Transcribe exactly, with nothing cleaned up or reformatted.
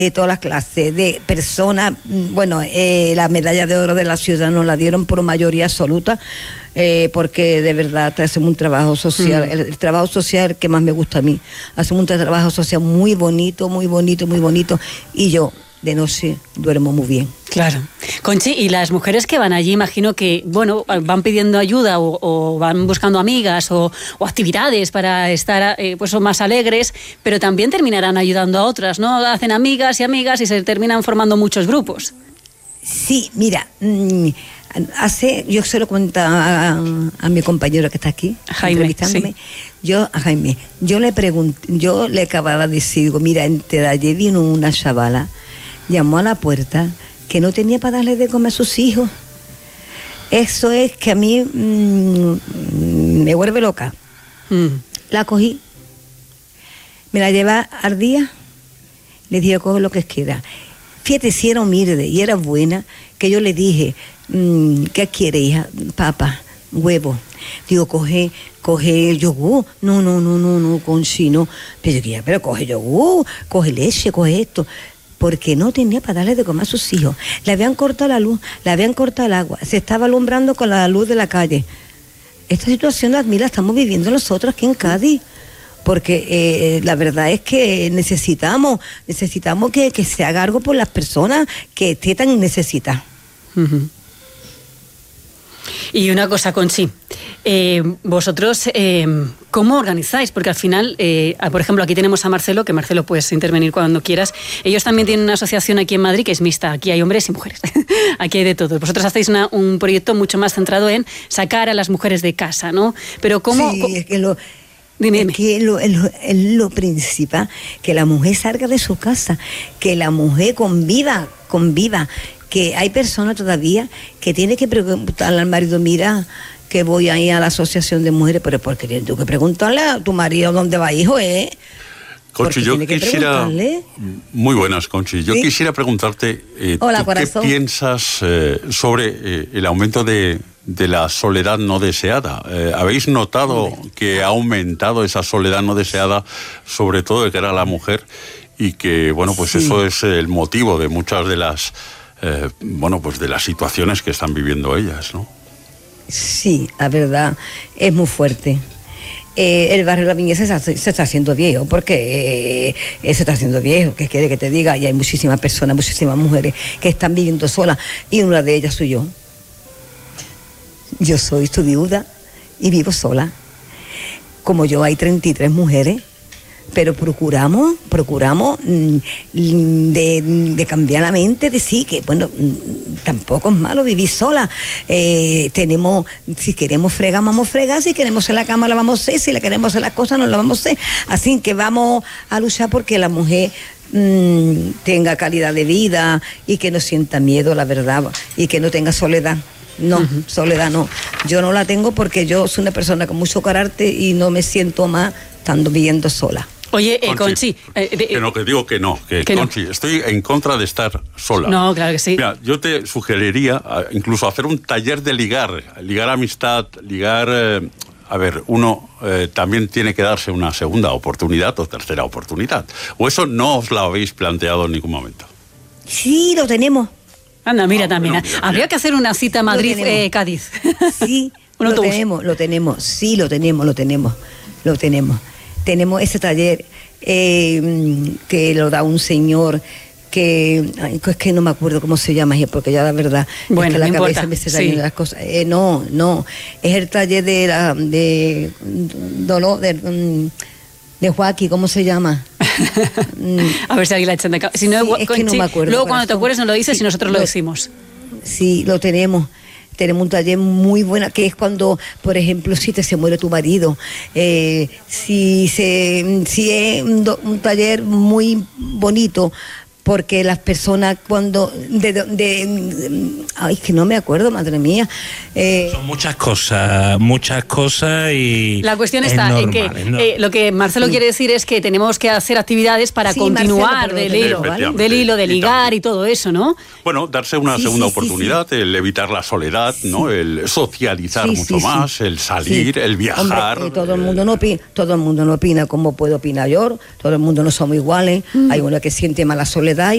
de todas las clases, de personas, bueno, eh, la medalla de oro de la ciudad nos la dieron por mayoría absoluta, eh, porque de verdad hacemos un trabajo social, mm. el, el trabajo social que más me gusta a mí, hacemos un trabajo social muy bonito, muy bonito, muy bonito, y yo de noche duermo muy bien. Claro. Conchi, y las mujeres que van allí, imagino que, bueno, van pidiendo ayuda o, o van buscando amigas o, o actividades para estar eh, pues más alegres, pero también terminarán ayudando a otras, ¿no? Hacen amigas y amigas y se terminan formando muchos grupos. Sí, mira, hace, yo se lo cuento a, a mi compañero que está aquí, Jaime, entrevistándome, sí. yo a Jaime, yo le pregunté, yo le acababa de decir, digo, mira, entre ayer vino una chavala, llamó a la puerta que no tenía para darle de comer a sus hijos. Eso es que a mí mmm, me vuelve loca. Mm. La cogí, me la llevé al día, le dije, coge lo que quiera. Fíjate, si era humilde y era buena, que yo le dije, mmm, ¿qué quiere, hija? Papa, huevo. Digo, coge, coge yogur. No, no, no, no, no, Conchi, no. Pero yo dije, pero coge yogur, coge leche, coge esto. Porque no tenía para darle de comer a sus hijos. Le habían cortado la luz, le habían cortado el agua, se estaba alumbrando con la luz de la calle. Esta situación, admira, la estamos viviendo nosotros aquí en Cádiz, porque eh, la verdad es que necesitamos, necesitamos que, que se haga algo por las personas que esté tan necesitadas. Uh-huh. Y una cosa, Conchi, eh, vosotros, eh, ¿cómo organizáis? Porque al final, eh, por ejemplo, aquí tenemos a Marcelo, que Marcelo puedes intervenir cuando quieras. Ellos también tienen una asociación aquí en Madrid que es mixta. Aquí hay hombres y mujeres. Aquí hay de todo. Vosotros hacéis una, un proyecto mucho más centrado en sacar a las mujeres de casa, ¿no? Pero ¿cómo...? Sí, es que lo... Dime, dime. Es que es lo, es, lo, es lo principal, que la mujer salga de su casa, que la mujer conviva, conviva, que hay personas todavía que tienen que preguntarle al marido, mira, que voy a ir a la asociación de mujeres, pero porque tienes tú que preguntarle a tu marido dónde va, hijo, ¿eh? Conchi, yo quisiera... Muy buenas, Conchi. Yo ¿Sí? quisiera preguntarte, eh, Hola, ¿tú corazón. qué piensas eh, sobre eh, el aumento de, de la soledad no deseada? Eh, ¿Habéis notado Hombre. que ha aumentado esa soledad no deseada, sobre todo de cara a la mujer, y que, bueno, pues sí. eso es el motivo de muchas de las, eh, bueno, pues de las situaciones que están viviendo ellas, ¿no? Sí, la verdad, es muy fuerte. Eh, el barrio de la Viñez se está, se está haciendo viejo, porque eh, se está haciendo viejo, ¿qué quiere que te diga? Y hay muchísimas personas, muchísimas mujeres que están viviendo solas, y una de ellas soy yo. Yo soy su viuda y vivo sola. Como yo hay treinta y tres mujeres, pero procuramos, procuramos de, de cambiar la mente, de sí, que bueno, tampoco es malo vivir sola. Eh, tenemos, si queremos fregar, vamos a fregar, si queremos hacer la cama, la vamos a hacer, si le queremos hacer las cosas, no la vamos a hacer. Así que vamos a luchar porque la mujer mmm, tenga calidad de vida y que no sienta miedo, la verdad, y que no tenga soledad. No, uh-huh. soledad no. Yo no la tengo porque yo soy una persona con mucho carácter y no me siento más estando viviendo sola. Oye, eh, Conchi... Conchi eh, de, que no, que digo que no, que, que Conchi, no. Estoy en contra de estar sola. No, claro que sí. Mira, yo te sugeriría incluso hacer un taller de ligar, ligar amistad, ligar... Eh, a ver, uno eh, también tiene que darse una segunda oportunidad o tercera oportunidad. ¿O eso no os lo habéis planteado en ningún momento? Sí, lo tenemos. Anda, mira, ah, también. Bueno, mira, Habría mira. que hacer una cita Madrid-Cádiz. Eh, sí, lo tenemos, lo tenemos. Sí, lo tenemos, lo tenemos. Lo tenemos. Tenemos ese taller eh, que lo da un señor que ay, es que no me acuerdo cómo se llama, porque ya la verdad bueno, es que la no cabeza importa. me se está sí. yendo las cosas. Eh, no, no, es el taller de la, de dolor de, de Joaquín, ¿cómo se llama? A ver si alguien la echa de cabeza. Si no, sí, es que no me acuerdo. Luego cuando te acuerdes nos lo dices sí, y nosotros lo, lo decimos. Sí, lo tenemos. Tenemos un taller muy bueno, que es cuando, por ejemplo, si te se muere tu marido, eh, si, se, si es un, un taller muy bonito, porque las personas cuando de, de, de ay que no me acuerdo, madre mía, eh, son muchas cosas muchas cosas y la cuestión está normal, en que no. eh, lo que Marcelo sí. quiere decir es que tenemos que hacer actividades para sí, continuar Marcelo, del hilo ¿vale? del hilo de ligar y, y todo eso, ¿no? Bueno, darse una sí, segunda sí, oportunidad, sí, sí. el evitar la soledad, sí. ¿no? El socializar sí, mucho sí, más, sí. el salir, sí. el viajar. Hombre, eh, todo el mundo no opina, todo el mundo no opina como puedo opinar yo, todo el mundo no somos iguales, mm. hay uno que siente más la soledad